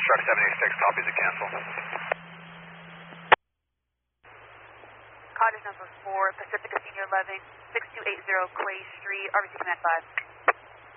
Shark 786 copies a cancel. Cottage number 4, Pacifica Senior 11, 6280 Clay Street, RBC Command 5.